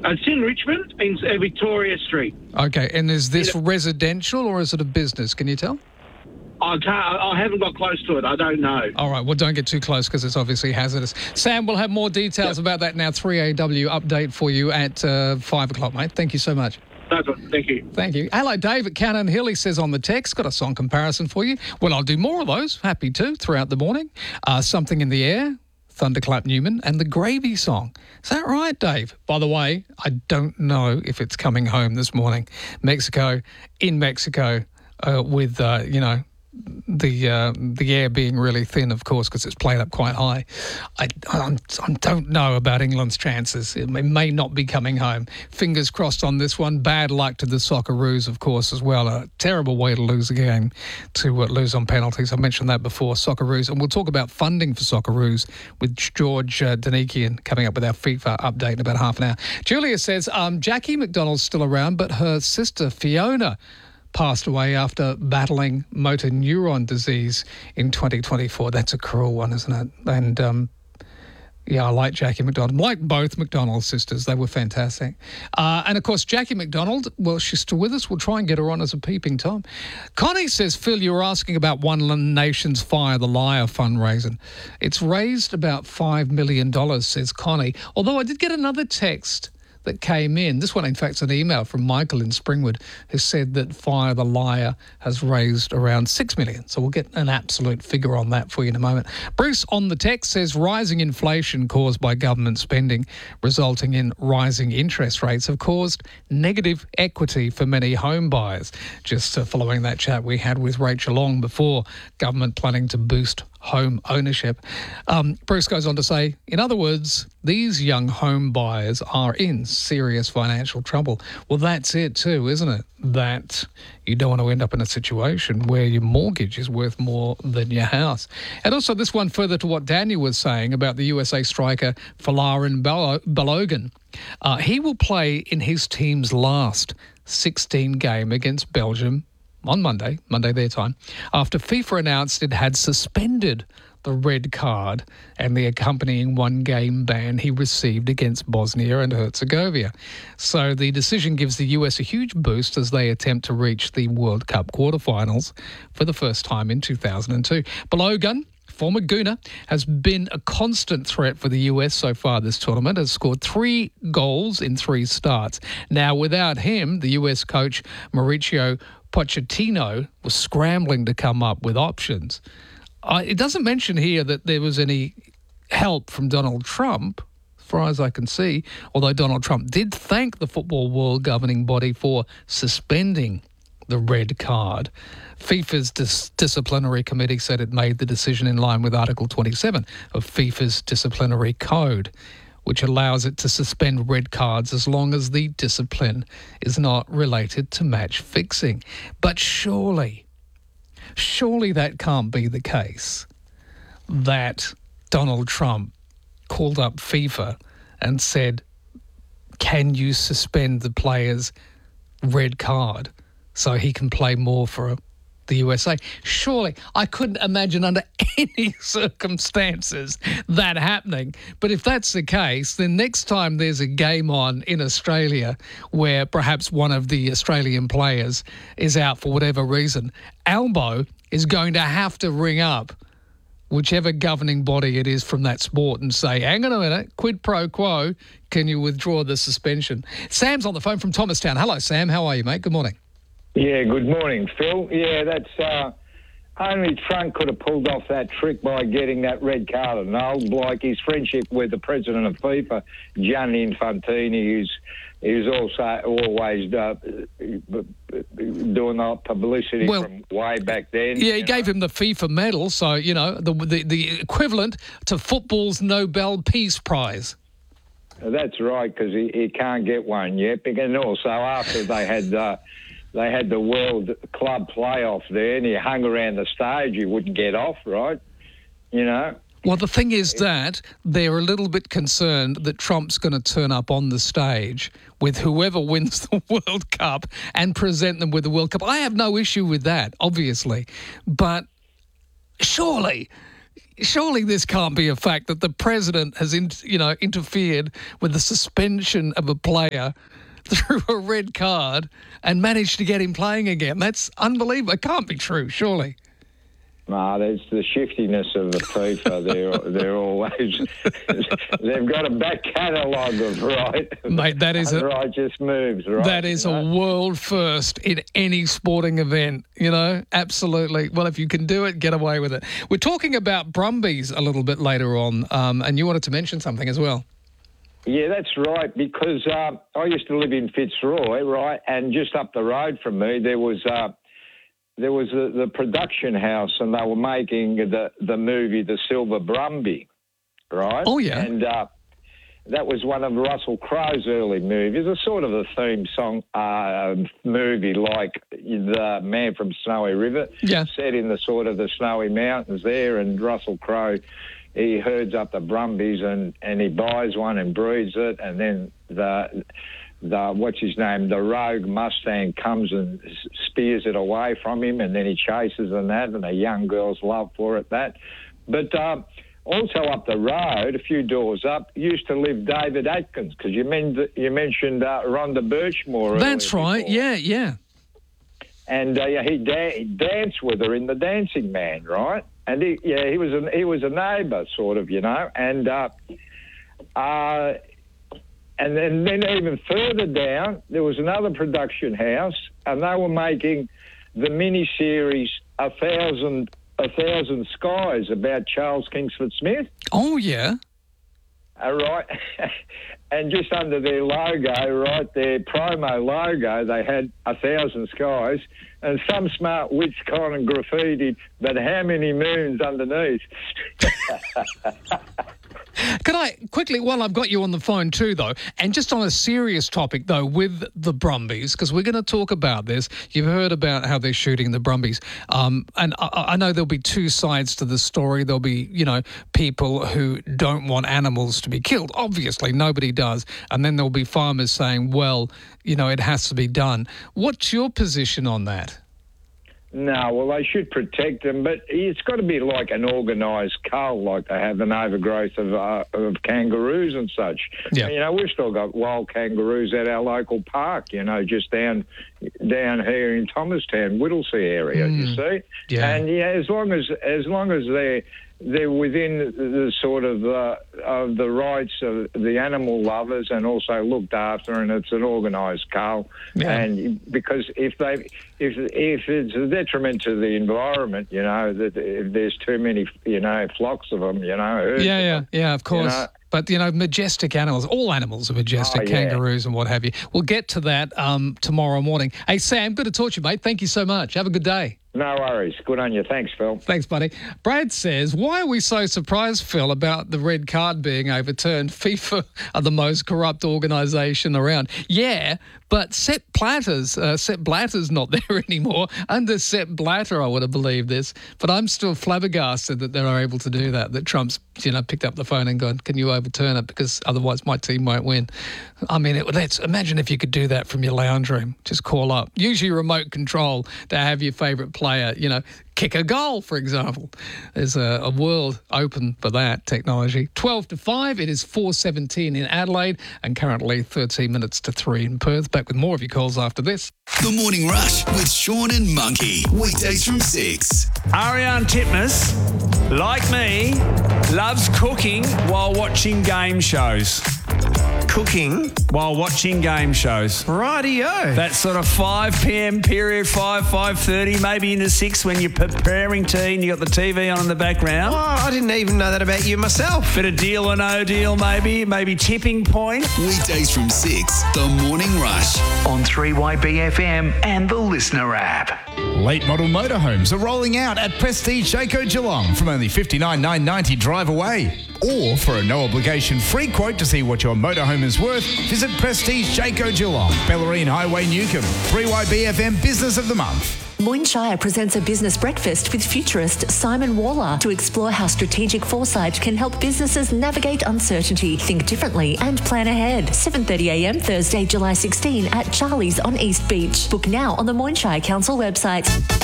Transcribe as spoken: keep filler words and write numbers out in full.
It's in Richmond, in uh, Victoria Street. Okay, and is this Yeah. residential or is it a business? Can you tell? I can't. I haven't got close to it. I don't know. All right, well, don't get too close because it's obviously hazardous. Sam, we'll have more details Yep. about that in our three A W update for you at uh, five o'clock, mate. Thank you so much. That's it. Thank you. Thank you. Hello, Dave at Cannon Hill. He says on the text, got a song comparison for you. Well, I'll do more of those. Happy to throughout the morning. Uh, Something in the Air, Thunderclap Newman, and the Gravy Song. Is that right, Dave? By the way, I don't know if it's coming home this morning. Mexico, in Mexico, uh, with, uh, you know, the uh, the air being really thin, of course, because it's played up quite high. I, I, I don't know about England's chances. It may, may not be coming home. Fingers crossed on this one. Bad luck to the Socceroos, of course, as well. A terrible way to lose a game, to uh, lose on penalties. I mentioned that before, Socceroos. And we'll talk about funding for Socceroos with George uh, Danikian coming up with our FIFA update in about half an hour. Julia says, um, Jackie McDonald's still around, but her sister Fiona passed away after battling motor neuron disease in twenty twenty-four. That's a cruel one, isn't it? And, um, yeah, I like Jackie McDonald. Like both McDonald sisters. They were fantastic. Uh, and, of course, Jackie McDonald, well, she's still with us. We'll try and get her on as a peeping Tom. Connie says, Phil, you were asking about One Nation's Fire the Liar fundraising. It's raised about five million dollars, says Connie. Although I did get another text that came in. This one, in fact, is an email from Michael in Springwood who said that Fire the Liar has raised around six million dollars. So we'll get an absolute figure on that for you in a moment. Bruce on the text says rising inflation caused by government spending resulting in rising interest rates have caused negative equity for many home buyers. Just uh, following that chat we had with Rachel Long before, government planning to boost home ownership. Um, Bruce goes on to say, in other words, these young home buyers are in serious financial trouble. Well, that's it too, isn't it? That you don't want to end up in a situation where your mortgage is worth more than your house. And also this one further to what Daniel was saying about the U S A striker Folarin Balogun. Uh, he will play in his team's last sixteen game against Belgium on Monday, Monday their time, after FIFA announced it had suspended the red card and the accompanying one-game ban he received against Bosnia and Herzegovina. So the decision gives the U S a huge boost as they attempt to reach the World Cup quarterfinals for the first time in two thousand two. Balogun, former Gooner, has been a constant threat for the U S so far this tournament, has scored three goals in three starts. Now, without him, the U S coach Mauricio Pochettino was scrambling to come up with options. Uh, it doesn't mention here that there was any help from Donald Trump, as far as I can see, although Donald Trump did thank the football world governing body for suspending the red card. FIFA's dis- disciplinary committee said it made the decision in line with Article twenty-seven of FIFA's disciplinary code, which allows it to suspend red cards as long as the discipline is not related to match fixing. But surely, surely that can't be the case that Donald Trump called up FIFA and said, can you suspend the player's red card so he can play more for the U S A? Surely, I couldn't imagine under any circumstances that happening. But if that's the case, then next time there's a game on in Australia where perhaps one of the Australian players is out for whatever reason, Albo is going to have to ring up whichever governing body it is from that sport and say, hang on a minute, quid pro quo, can you withdraw the suspension? Sam's on the phone from Thomastown. Hello, Sam. How are you, mate? Good morning. Yeah, good morning, Phil. Yeah, that's uh, only Trump could have pulled off that trick by getting that red card annulled. Like his friendship with the president of FIFA, Gianni Infantini, who's who's also always uh, doing that publicity well, from way back then. Yeah, he gave know? him the FIFA medal, so you know the the, the equivalent to football's Nobel Peace Prize. That's right, because he, he can't get one yet. And also after they had. Uh, They had the World Club playoff there, and he hung around the stage. He wouldn't get off, right? You know? Well, the thing is that they're a little bit concerned that Trump's going to turn up on the stage with whoever wins the World Cup and present them with the World Cup. I have no issue with that, obviously. But surely surely this can't be a fact that the president has, in, you know, interfered with the suspension of a player through a red card and managed to get him playing again. That's unbelievable. It can't be true, surely. No, there's the shiftiness of the FIFA. They're they're always they've got a back catalogue of right, mate. That is a righteous moves. Right, that is you know? a world first in any sporting event. You know, absolutely. Well, if you can do it, get away with it. We're talking about Brumbies a little bit later on, um, and you wanted to mention something as well. Yeah, that's right. Because uh, I used to live in Fitzroy, right, and just up the road from me there was. Uh, There was the, the production house, and they were making the, the movie The Silver Brumby, right? Oh, yeah. And uh, that was one of Russell Crowe's early movies, a sort of a theme song uh, movie like The Man from Snowy River, yeah. set in the sort of the snowy mountains there, and Russell Crowe, he herds up the Brumbies and, and he buys one and breeds it, and then the... The, what's his name, the rogue Mustang comes and spears it away from him, and then he chases and that, and the young girl's love for it, that. But um, also up the road, a few doors up, used to live David Atkins, because you, men- you mentioned uh, Rhonda Birchmore. That's right, before. yeah, yeah. And uh, yeah, he, da- he danced with her in The Dancing Man, right? And he, yeah, he was a, he was a neighbour, sort of, you know, and... Uh, uh, And then, then even further down, there was another production house, and they were making the mini-series A Thousand, A Thousand Skies about Charles Kingsford Smith. Oh, yeah. All right. And just under their logo, right, their promo logo, they had A Thousand Skies, and some smart wits kind of graffitied, but how many moons underneath? Could I quickly, while I've got you on the phone too, though, and just on a serious topic, though, with the Brumbies, because we're going to talk about this. You've heard about how they're shooting the Brumbies. Um, and I, I know there'll be two sides to the story. There'll be, you know, people who don't want animals to be killed. Obviously, nobody does. And then there'll be farmers saying, well, you know, it has to be done. What's your position on that? No, well, they should protect them, but it's got to be like an organised cull, like they have an overgrowth of uh, of kangaroos and such. Yeah. You know, we've still got wild kangaroos at our local park, you know, just down down here in Thomastown, Whittlesea area, Mm. you see? Yeah. And, yeah, as long as as long as they're... they're within the sort of uh, of the rights of the animal lovers and also looked after, and it's an organised cull. Yeah. And because if they if if it's a detriment to the environment, you know, that if there's too many, you know, flocks of them, you know. herds Yeah, of yeah, them, yeah, of course. you know. But, you know, majestic animals, all animals are majestic, Oh, yeah. kangaroos and what have you. We'll get to that um, tomorrow morning. Hey, Sam, good to talk to you, mate. Thank you so much. Have a good day. No worries. Good on you. Thanks, Phil. Thanks, buddy. Brad says, why are we so surprised, Phil, about the red card being overturned? FIFA are the most corrupt organisation around. Yeah, but Sepp Blatter's, uh, Sepp Blatter's not there anymore. Under Sepp Blatter, I would have believed this. But I'm still flabbergasted that they're able to do that, that Trump's, you know, picked up the phone and gone, can you overturn it? Because otherwise my team won't win. I mean, it, let's imagine if you could do that from your lounge room. Just call up. Use your remote control to have your favourite player, you know, kick a goal, for example. There's a, a world open for that technology. twelve to five, it is four seventeen in Adelaide and currently thirteen minutes to three in Perth. Back with more of your calls after this. The Morning Rush with Sean and Monkey. Weekdays from six. Ariane Titmus, like me, loves cooking while watching game shows. Cooking While watching game shows. rightio. That sort of five p.m. period, five, five thirty, maybe into six when you're preparing tea and you got the T V on in the background. Oh, I didn't even know that about you myself. Bit of deal or no deal, maybe, maybe tipping point. Weekdays from six. The Morning Rush. On three Y B F M and the Listener app. Late model motorhomes are rolling out at Prestige Jayco Geelong from only fifty-nine thousand nine hundred ninety drive away. Or for a no obligation free quote to see what your motorhome is worth, visit Prestige Jayco Geelong, Bellarine Highway, Newcomb. three Y B F M Business of the Month. Moyne Shire presents a business breakfast with futurist Simon Waller to explore how strategic foresight can help businesses navigate uncertainty, think differently and plan ahead. seven thirty a m Thursday, July sixteenth at Charlie's on East Beach. Book now on the Moyne Shire Council website.